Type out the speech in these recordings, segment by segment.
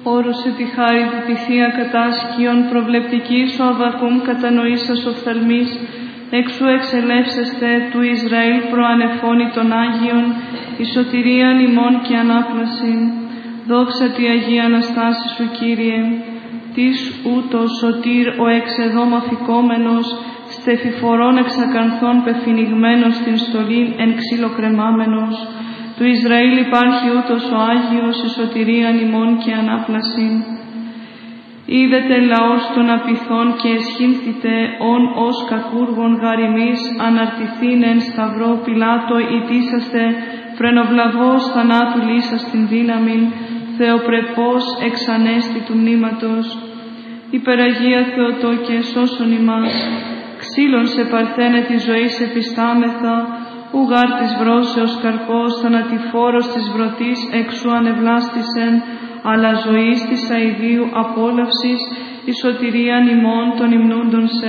Όρωσε τη χάρη του τη Θεία κατάσκιον, προβλεπτικής ο Αβακούμ κατανοήσας οφθαλμής, εξού εξελεύσεστε του Ισραήλ προανεφώνει των Άγιων, η σωτηρίαν ημών και ανάπλασιν. Δόξα τη Αγία Αναστάση σου, Κύριε, της ούτως σωτήρ ο εξεδόμ αφικόμενος, στεφιφορών εξακανθών πεφυνιγμένος στην στολήν εν ξύλο κρεμάμενος. Του Ισραήλ υπάρχει ούτως ο Άγιος, η σωτηρίαν ημών και ανάπλασιν. Είδετε λαός των απειθών και εσχήνθητε ον ως κακούργων γαριμής, αναρτηθήν εν σταυρό Πιλάτο ητήσαστε, φρενοβλαβός θανάτου λύσας την δύναμην, Θεοπρεπός εξανέστη του μνήματος. Υπεραγία Θεοτόκε σώσον ημάς, ξύλων σε παρθένε τη ζωή σε πιστάμεθα, ουγάρ της βρώσεως καρπός, θανατηφόρος της βρωτής εξού ανεβλάστησεν, αλλά ζωής της αηδίου απόλαυσης, η σωτηρίαν ημών των υμνούντων σε.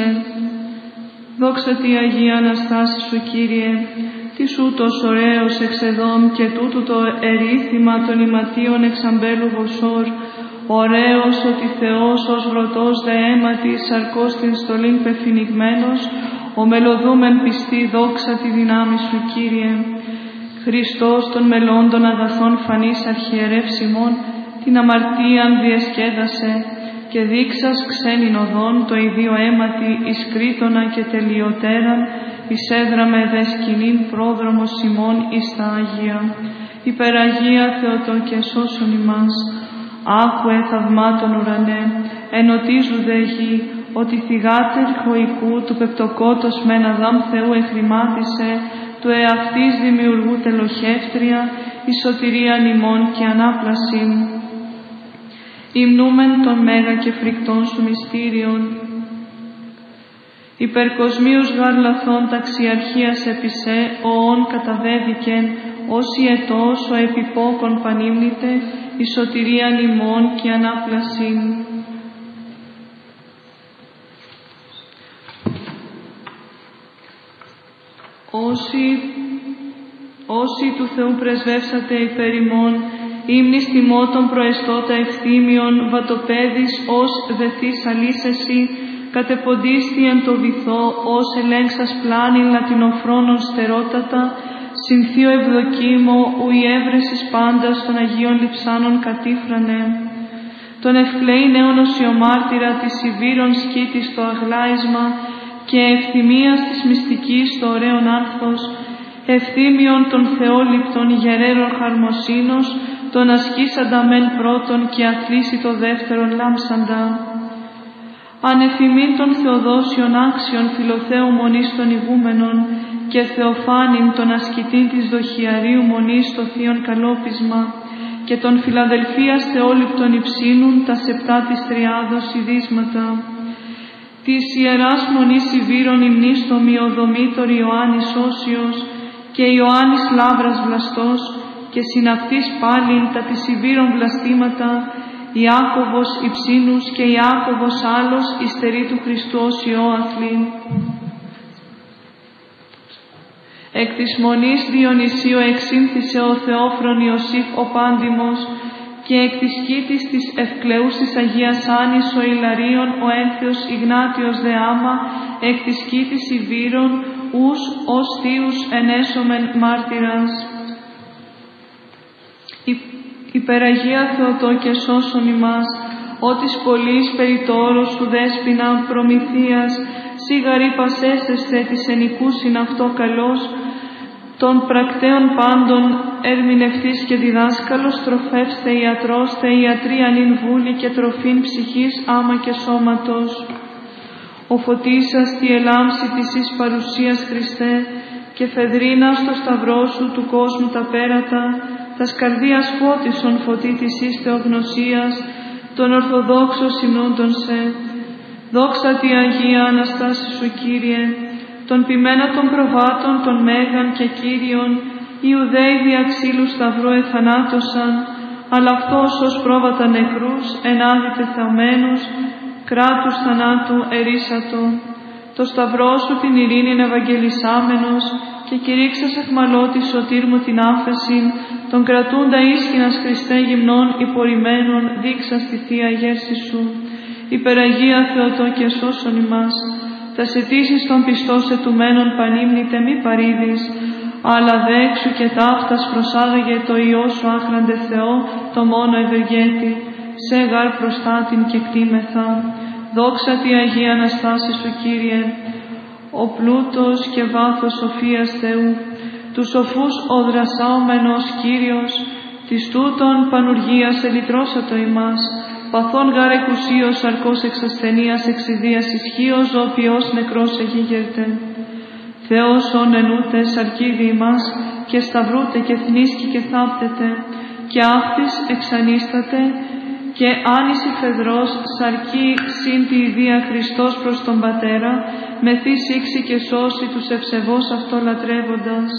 Δόξα τη Αγία Αναστάση σου, Κύριε, της ούτως ωραίος εξεδόμ και τούτου το ερήθημα των ηματίων εξαμπέλου βοσόρ, ωραίος ότι Θεός ως βρωτός δε αίματι σαρκός την στολήν πεφυνιγμένος, ο μελωδούμεν πιστή δόξα τη δυνάμει σου, Κύριε. Χριστός των μελώντων αγαθών φανής αρχιερεύσιμων, την αμαρτίαν διεσκέδασε και δείξας ξένην οδόν το ιδίο αίματι εις κρήτονα και τελειωτέραν, εισέδραμε δε σκηνήν πρόδρομος ημών εις τα Άγια. Υπεραγία Θεοτόκε σώσον ημάς. Άκουε θαυμάτων ουρανέ, ενωτίζου δε γη, ότι θυγάτερ χωικού του πεπτοκότος μεν Αδάμ Θεού εχρημάτισε, του εαυτής δημιουργού τελοχεύτρια, η σωτηρίαν ημών και ανάπλασιν. Υμνούμεν των μέγα και φρικτών σου μυστήριων. Υπερκοσμίους γαρ λαθών ταξιαρχίας επισέ, οόν καταβέβηκεν, όσοι ετός ο επιπόκον πανύμνητε, η σωτηρίαν ημών και ανάπλασιν. Όσοι του Θεού πρεσβεύσατε υπέρ ημών, ύμνης τιμώτων προεστώτα ευθύμιον, βατοπέδης ως δεθείς αλήσεσι, κατεποντίστη εν το βυθό, ως ελέγξας πλάνη λατινοφρόνων στερότατα, συνθείο ευδοκίμο, ου η έβρεσης πάντας των Αγίων Λειψάνων κατήφρανε. Τον ευκλαίη νέον οσιομάρτυρα της Ιβύρων σκήτης το αγλάισμα και ευθυμίας της μυστικής το ωραίον άνθος, ευθύμιον των θεόληπτων γερέρων χαρμοσύνος, τον ασκήσαντα μεν πρώτον και αθλήσει το δεύτερον λάμψαντα. Ανεφημήν των Θεοδόσιων άξιων φιλοθέου μονής των ηγούμενων και Θεοφάνην των ασκητήν της δοχιαρίου μονής στο θείον καλόπισμα και των Φιλαδελφίας θεόληπτων υψήνουν τα σεπτά της Τριάδος ειδίσματα. Της Ιεράς Μονής Ιβύρων υμνής το μειοδομήτωρ Ιωάννης Όσιος και Ιωάννης Λάβρας Βλαστός και συναυτής πάλιν τα της Ιβύρων βλαστήματα Ιάκωβος Υψήνους και Ιάκωβος άλλος υστερή του Χριστού ως Υιό αθλήν. Εκ της Μονής Διονυσίου εξήνθησε ο Θεόφρον Ιωσήφ ο Πάντιμος και εκ της σκήτης της ευκλεούσης Αγίας Άνης ο Ιλαρίων ο ένθεος Ιγνάτιος Δεάμα, εκ της σκήτης Ιβύρων ους ως θείους ενέσομεν μάρτυρας. Υπεραγία Θεοτόκε σώσον ημάς, ότις πολλής περί το όρος σου δέσποινα προμηθείας, σίγαρη πασέσεστε της ενικούσιν αυτό καλός, των πρακτέων πάντων ερμηνευτής και διδάσκαλος, τροφεύστε ιατρόστε ιατρίαν ειν βούλη και τροφήν ψυχής άμα και σώματος. Ο φωτίσας τη ελάμψη της εις παρουσίας Χριστέ και φεδρίνα στο σταυρό σου του κόσμου τα πέρατα, τας καρδίας φώτισον φωτί της εις θεογνωσίας, των Ορθοδόξων συνούντων σε. Δόξα τη Αγία Αναστάση σου, Κύριε, των ποιμένα των προβάτων των Μέγαν και Κύριων, Ιουδαίοι δια ξύλου σταυρού εθανάτωσαν, αλλά αυτός ως πρόβατα νεκρούς, ενάδει τεθαμένους, κράτους θανάτου ερίσατο. Το σταυρό σου την ειρήνην ευαγγελισάμενος και κηρύξας εχμαλώτη σωτήρ μου την άφεσιν, τον κρατούντα ίσχυνας Χριστέ γυμνών υπορημένων δείξα στη Θεία γέρση Σου. Υπεραγία Θεοτό και σώσον ημάς, τας αιτήσεις των πιστός ετουμένων πανύμνητε μη παρήδεις, αλλά δέξου και ταύτας προσάγαγε το Υιό Σου άχραντε Θεό, το μόνο ευεργέτη, σε γάρ προστάτην και κτήμεθα. Δόξα τη Αγία Αναστάση Σου, Κύριε, ο πλούτος και βάθος σοφίας Θεού, τους σοφούς ο δρασάομενος Κύριος, της τούτων πανουργίας ελυτρώσατο ημάς, παθών γάρ εκουσίως σαρκός εξ ασθενείας εξιδίας ισχύος ο οποίος νεκρός εγίγερτε. Θεός ον ενούτε σαρκίδι ημάς και σταυρούτε και θνίσκει και θάπτεται και αυτής εξανίσταται και άνηση φεδρός σαρκή συν τη ιδία Χριστός προς τον Πατέρα μεθύ σύξη και σώσει τους ευσεβώς αυτό λατρεύοντας.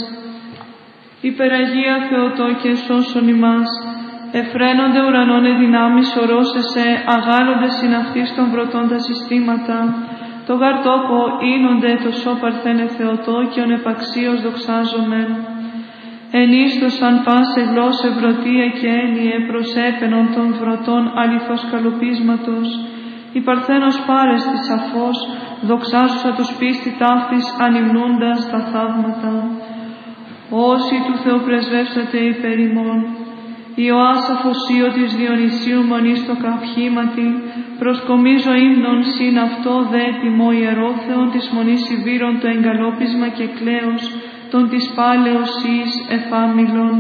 Υπεραγία Θεοτό και σώσον ημάς, εφραίνονται ουρανών εδυνάμεις ορόσεσαι, αγάλλονται συναυτής των βρωτών τα συστήματα, το γαρτόκο ίνονται το σώ παρθένε Θεοτό και ον επαξίως δοξάζομεν. Ενίστοσαν πάσε γλώσσε βρωτία και έννοιε προσέπαινον των βρωτών αληθώς καλοπίσματος, η παρθένος πάρες της σαφώς, δοξάζουσα τους πίστη ταύτης ανυμνούντας τα θαύματα. Όσοι του Θεού πρεσβεύσατε υπέρ ημών, Ιωάς αφοσίω της Διονυσίου μονής το καυχήματι, προσκομίζω ύμνον συν αυτό δε τιμώ ιερόθεον της μονής Ιβύρων το εγκαλόπισμα και κλαίος, των της πάλεως εις εφάμιλων.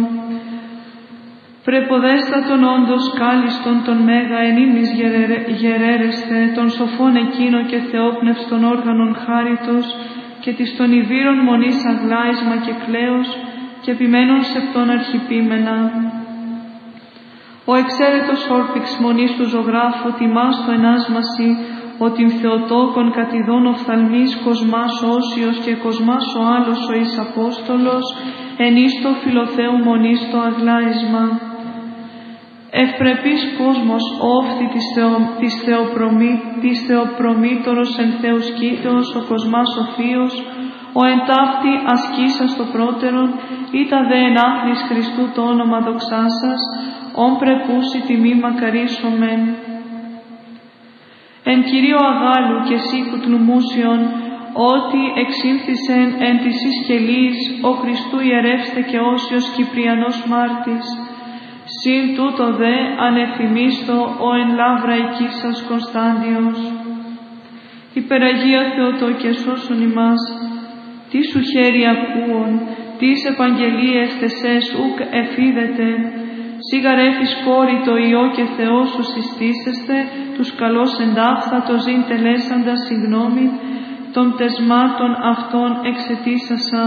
Πρεποδέστατον όντως κάλιστον τον μέγα εν ύμνης γερέρεσθε, των σοφών εκείνο και θεόπνευστον όργανον χάριτος, και της των Ιβύρων μονής αγλάισμα και κλαίος, και επιμένων σεπτών αρχιπίμενα. Ο εξαίρετος όρπιξ μονής του ζωγράφου τιμάς το ενάσμαση, ότι Θεοτόκον κατηδών οφθαλμής κοσμάς ο Όσιος και κοσμάς ο άλλος ο εις Απόστολος, εν εις το Φιλοθέου μονής το αγλάισμα. Ευπρεπής κόσμος όφθη της Θεοπρομήτωρος εν Θεούς Κήτεως ο κοσμάς ο Θείος, ο εν ταύτη ασκήσας το πρώτερον, ήτα δε εν άχρης Χριστού το όνομα δοξάσας, ον πρεπούσι τιμή μακαρίσομεν. Εν Κυρίω αγάλου και σίκου τλουμούσιον, ότι εξήλθισεν εν της ισκελής ο Χριστού ιερεύστε και όσιος Κυπριανός μάρτης. Συν τούτο δε ανεφημίστο ο εν λάβρα οικίσας Κωνσταντιος. Υπεραγία Θεοτό και σώσον ημάς, τι σου χέρι ακούων, τις επαγγελίες τεσές ουκ εφίδετε, σιγαρέφης κόρη το Υιό και Θεό σου συστήσεστε, τους καλώς εντάχθα το ζήν τελέσαντα συγγνώμη, των τεσμάτων αυτών εξαιτήσασα.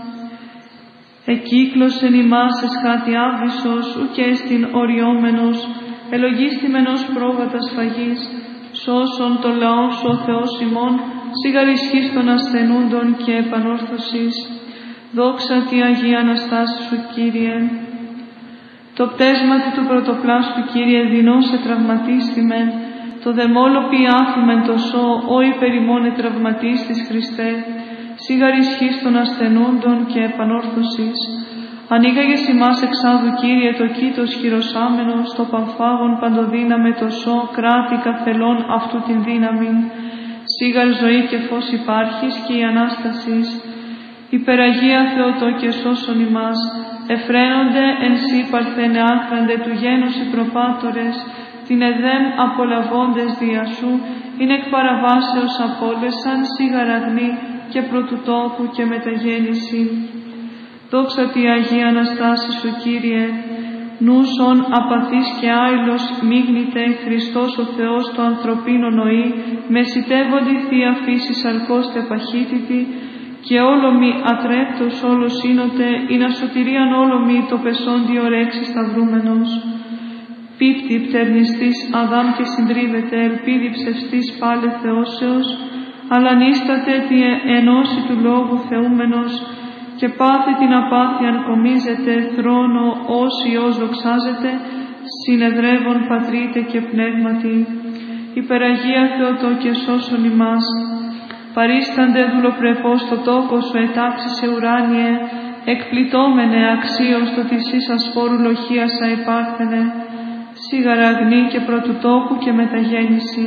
Εκύκλωσεν ημάς εσχάτη άβυσος, ουκ εστιν οριόμενος, ελογίστημενος πρόβατα σφαγής, σώσον το λαό σου ο Θεός ημών, σιγαρισχής των ασθενούντων και επανόρθωσης. Δόξα τη Αγία Αναστάση σου, Κύριε. Το πτέσματι του πρωτοπλάστου, Κύριε, δεινώσε τραυματίστημεν, το δεμόλο ποιάθημεν το σώ, ο υπερημόνε τραυματίστης Χριστέ, σιγαρισχής των ασθενούντων και επανόρθωσης. Ανοίγαγες ημάς εξάδου, Κύριε, το κήτος χειροσάμενος, το παμφάγον παντοδύναμε το σώ, κράτη καθελών αυτού την δύναμη. Σίγαρ ζωή και φως υπάρχεις και η Ανάστασης. Υπεραγία Θεοτό και σώσον ημάς, εφραίνονται εν σύ παρθένε άχραντε του γένους οι προπάτορες, την εδέμ απολαβώντες δια σου, είναι εκ παραβάσεως απόλεσαν σιγαραγνή και πρωτουτόκου και μεταγέννηση. Δόξα τη Αγία Αναστάση σου, Κύριε, νούσον απαθής και άειλος μίγνητε Χριστός ο Θεός το ανθρωπίνο νοή, μεσητεύοντι Θεία φύση σαρκώστε παχύτητη, και όλο μη ατρέπτος όλο σύνοτε, ή να σωτηρίαν όλο μη το πεσόντι ορέξι σταυρούμενος. Πίπτη πτερνιστής Αδάμ και συντρίβεται, ελπίδη ψευστής πάλε Θεώσεως, αλλά νίσταται τη ενώση του Λόγου θεούμενος, και πάθη την απάθειαν κομίζεται, θρόνο ως Υιός δοξάζεται, συνεδρεύων πατρίτε και πνεύματι. Υπεραγία Θεοτό και σώσον ημάς, παρίστανται δουλοπρεπώς το τόκο σου ετάξισε ουράνιε, εκπλητώμενε αξίως το της εις ασφόρου λοχίασα υπάρχθενε, σίγαρα αγνή και πρωτού τόπου και μεταγέννηση.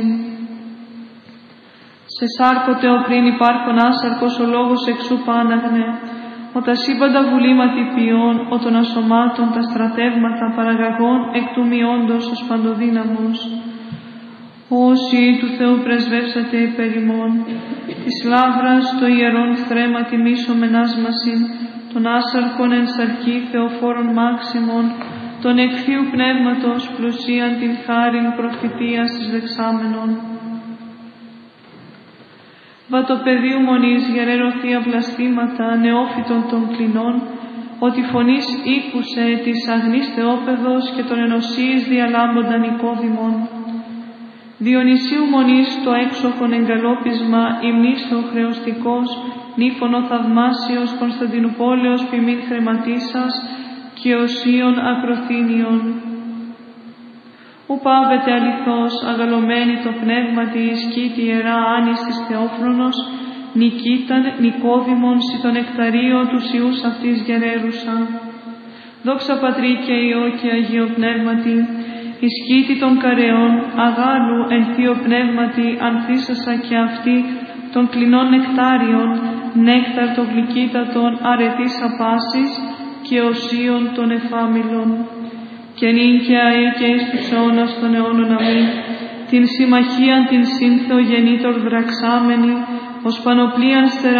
Σε σάρκοτε ο πριν υπάρχον άσαρκος ο λόγος εξού πάναγνε, ο τα σύμπαντα βουλήματι ποιών, ο των ασωμάτων τα στρατεύματα παραγαγών εκ του μειόντος ως παντοδύναμος. Όσοι του Θεού πρεσβεύσατε υπέρ ημών, της λάβρας το ιερόν θρέμα τιμήσομεν άσμασιν, των άσαρκων εν σαρκή θεοφόρων μάξιμων, των εκ Θείου Πνεύματος πλουσίαν την χάριν προφητείας της δεξάμενων. Βατοπεδίου μονής γερέρο θεία βλαστήματα νεόφυτων των κλινών, ότι φωνής ήκουσε της αγνής Θεόπεδος και των ενωσίης διαλάμπονταν οικόδημων. Διονυσίου μονής το έξοχον εγκαλόπισμα υμνίστο χρεωστικός, νύφωνο θαυμάσιος Κωνσταντινουπόλεως ποιμήν χρηματίσας και οσίων ακροθήνιων. Ου πάβεται αληθώς αγαλωμένη το πνεύματι ισκήτη ιερά άνης της Θεόφρονος, νικήταν Νικόδημον σι τον εκταρείο τους Ιούς αυτής γερέρουσα. Δόξα Πατρί και Υιό και Αγίο Πνεύματι, ισκήτη των καρεών, αγάλου εν Θείο Πνεύματι ανθίσασα και αυτή των κλινών νεκτάριων, νέκταρ των γλυκύτατων αρετής απάσης και οσίων των εφάμιλων. Και νυν και αεί και εις τους αιώνας των αιώνων αμήν, την συμμαχίαν την σύνθεο γεννήτωρ δραξάμενη, ως πανοπλίαν στερά